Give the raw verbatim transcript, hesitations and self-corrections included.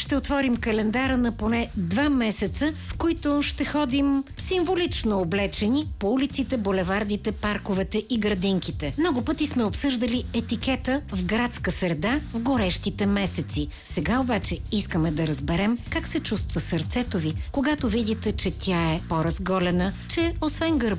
ще отворим календара на поне два месеца, в които ще ходим символично облечени по улиците, булевардите, парковете и градинките. Много пъти сме обсъждали етикета в градска среда в горещите месеци. Сега обаче искаме да разберем как се чувства сърцето ви, когато видите, че тя е по-разголена, че освен гърба